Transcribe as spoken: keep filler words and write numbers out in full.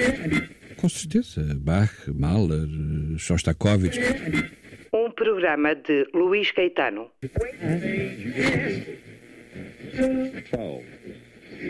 Com certeza. Bach, Mahler, Shostakovich. Um programa de Luís Caetano. twelve.